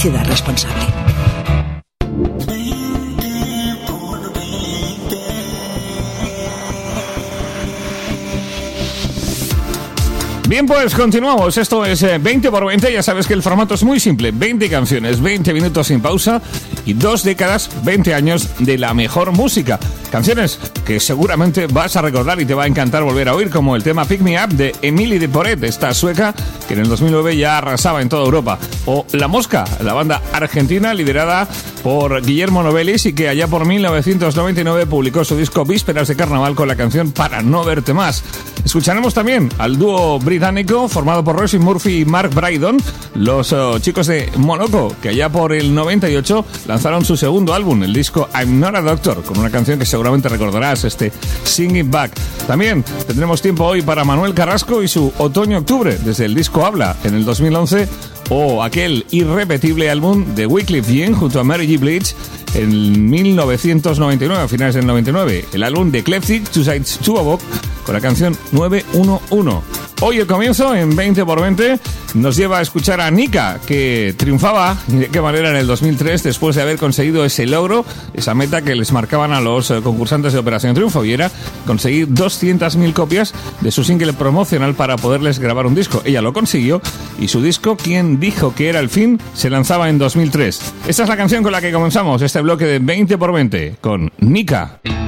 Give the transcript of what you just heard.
Publicidad responsable. Bien, pues continuamos. Esto es 20 por 20. Ya sabes que el formato es muy simple. 20 canciones, 20 minutos sin pausa y 2 décadas, 20 años de la mejor música. Canciones que seguramente vas a recordar y te va a encantar volver a oír, como el tema Pick Me Up de Emily de Porret, esta sueca que en el 2009 ya arrasaba en toda Europa. O La Mosca, la banda argentina liderada por Guillermo Novelis y que allá por 1999 publicó su disco Vísperas de Carnaval con la canción Para no verte más. Escucharemos también al dúo británico formado por Roisin Murphy y Mark Brydon, los chicos de Monaco, que allá por el 98 lanzaron su segundo álbum, el disco I'm Not a Doctor, con una canción que seguramente recordarás, Sing It Back. También tendremos tiempo hoy para Manuel Carrasco y su Otoño-Octubre, desde el disco Habla en el 2011, o aquel irrepetible álbum de Wyclef Jean junto a Mary J. Blige en 1999, a finales del 99, el álbum de Eclectic, Two Sides to a Book, con la canción 911. Hoy el comienzo en 20 por 20 nos lleva a escuchar a Nika, que triunfaba, y de qué manera, en el 2003, después de haber conseguido ese logro, esa meta que les marcaban a los concursantes de Operación Triunfo, y era conseguir 200.000 copias de su single promocional para poderles grabar un disco. Ella lo consiguió, y su disco, ¿Quién dijo que era el fin?, se lanzaba en 2003. Esta es la canción con la que comenzamos este bloque de 20 por 20, con Nika.